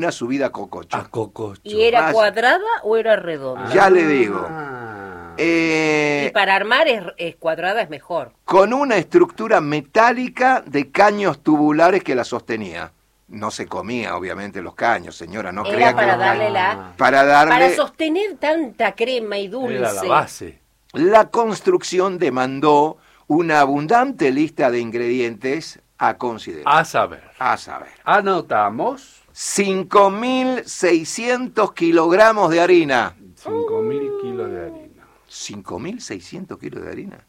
una subida a Cococho. A Cococho. ¿Y era cuadrada o era redonda? Ya le digo. Y para armar es cuadrada es mejor. Con una estructura metálica de caños tubulares que la sostenía. No se comía, obviamente, los caños, señora, no crea Era para que... darle la... Para sostener tanta crema y dulce. Era la base. La construcción demandó una abundante lista de ingredientes a considerar. A saber. Anotamos. 5.600 kilogramos de harina. 5.000 kilos de harina. 5.600 kilos de harina.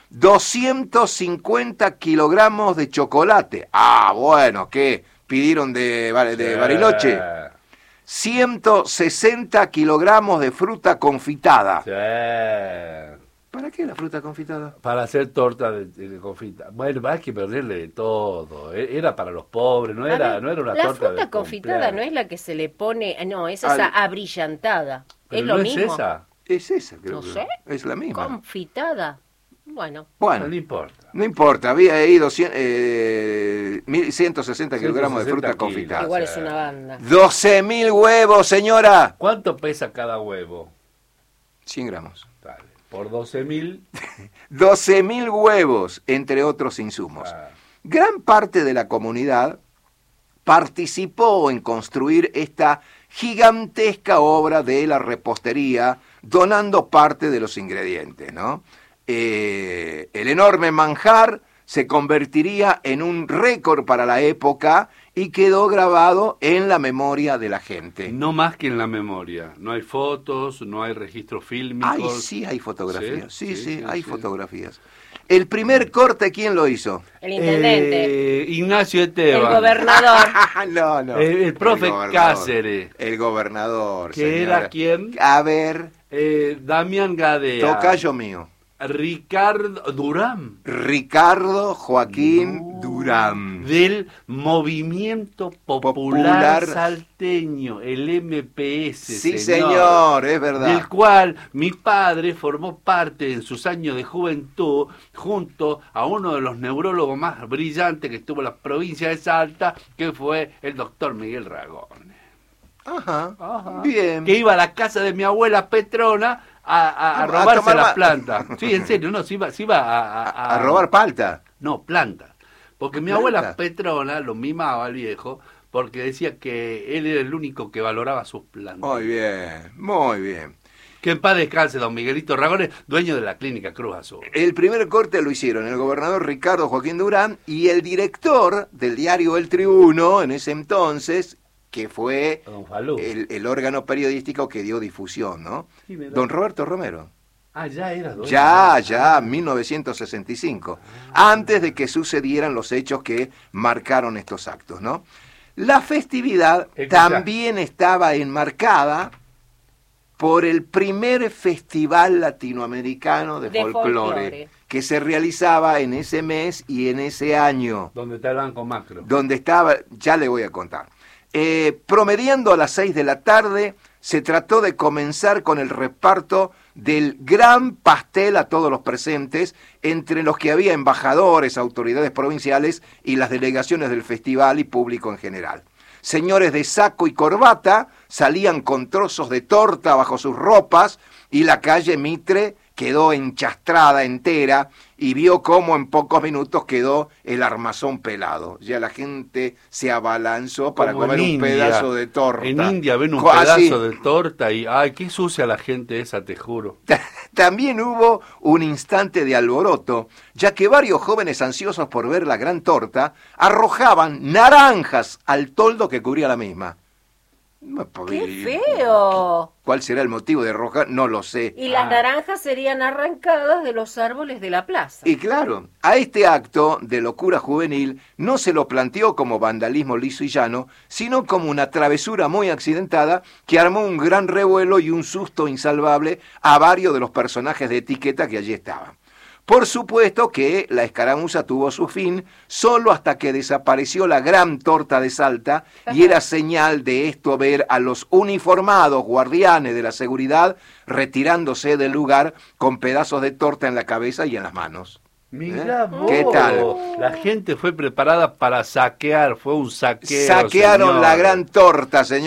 250 kilogramos de chocolate. Ah, bueno, ¿qué? ¿Pidieron de Bariloche? 160 kilogramos de fruta confitada. Sí. ¿Para qué la fruta confitada? Para hacer torta de confita. Bueno, hay que perderle de todo. Era para los pobres, no era una torta de La fruta confitada no es la que se le pone... No, es esa abrillantada. ¿Pero es lo no mismo. Es esa? Es esa, creo. No que sé. es la misma. Confitada. Bueno, Bueno, no importa. No importa, había ahí 160 kilogramos de fruta confitada. Igual es una banda. 12.000 huevos, señora. ¿Cuánto pesa cada huevo? 100 gramos. Dale. Por 12.000. 12.000 huevos, entre otros insumos. Gran parte de la comunidad participó en construir esta gigantesca obra de la repostería, donando parte de los ingredientes, ¿no? El enorme manjar se convertiría en un récord para la época y quedó grabado en la memoria de la gente. No más que en la memoria. No hay fotos, no hay registros fílmicos. Ay, sí hay fotografías. Sí, hay fotografías. El primer corte, ¿quién lo hizo? El intendente. Ignacio Esteban. El gobernador. No. El profe Cáceres. El gobernador. ¿Que señora. era quién? A ver. Damián Gadea. Tocayo mío. Ricardo Durán. Ricardo Joaquín Durán. Del Movimiento Popular Salteño, el MPS. Sí, señor, es verdad. Del cual mi padre formó parte en sus años de juventud, junto a uno de los neurólogos más brillantes que estuvo en la provincia de Salta, que fue el doctor Miguel Ragone. Ajá. Bien. Que iba a la casa de mi abuela Petrona a robarse las plantas. Sí, en serio, no, se iba a robar palta. No, plantas. Porque mi abuela Petrona lo mimaba al viejo porque decía que él era el único que valoraba sus plantas. Muy bien, muy bien. Que en paz descanse don Miguelito Ragone, dueño de la clínica Cruz Azul. El primer corte lo hicieron el gobernador Ricardo Joaquín Durán y el director del diario El Tribuno en ese entonces, que fue el órgano periodístico que dio difusión, ¿no? Don Roberto Romero. Ya era dueño. Ya, 1965, antes de que sucedieran los hechos que marcaron estos actos, ¿no? La festividad también estaba enmarcada por el primer festival latinoamericano de folclore que se realizaba en ese mes y en ese año. Donde está el Banco Macro. Donde estaba, ya le voy a contar. Promediando a las 6 de la tarde, se trató de comenzar con el reparto del gran pastel a todos los presentes, entre los que había embajadores, autoridades provinciales y las delegaciones del festival y público en general. Señores de saco y corbata salían con trozos de torta bajo sus ropas y la calle Mitre quedó enchastrada entera y vio cómo en pocos minutos quedó el armazón pelado. Ya la gente se abalanzó para comer un pedazo de torta. En India ven un pedazo de torta y ¡ay, qué sucia la gente esa, te juro! También hubo un instante de alboroto, ya que varios jóvenes ansiosos por ver la gran torta arrojaban naranjas al toldo que cubría la misma. ¡Qué feo! ¿Cuál será el motivo de arrojar? No lo sé. Y las naranjas serían arrancadas de los árboles de la plaza. Y claro, a este acto de locura juvenil no se lo planteó como vandalismo liso y llano, sino como una travesura muy accidentada que armó un gran revuelo y un susto insalvable a varios de los personajes de etiqueta que allí estaban. Por supuesto que la escaramuza tuvo su fin solo hasta que desapareció la gran torta de Salta y era señal de esto ver a los uniformados guardianes de la seguridad retirándose del lugar con pedazos de torta en la cabeza y en las manos. Mirá vos. ¿Qué tal? La gente fue preparada para saquear, fue un saqueo. Saquearon señor. la gran torta, señor.